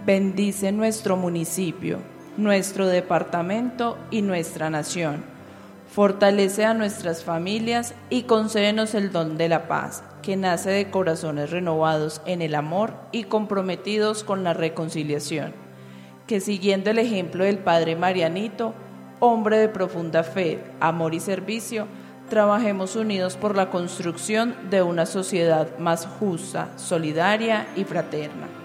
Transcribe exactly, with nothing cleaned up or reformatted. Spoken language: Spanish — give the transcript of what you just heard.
Bendice nuestro municipio, nuestro departamento y nuestra nación. Fortalece a nuestras familias y concédenos el don de la paz, que nace de corazones renovados en el amor y comprometidos con la reconciliación. Que siguiendo el ejemplo del Padre Marianito, hombre de profunda fe, amor y servicio, trabajemos unidos por la construcción de una sociedad más justa, solidaria y fraterna.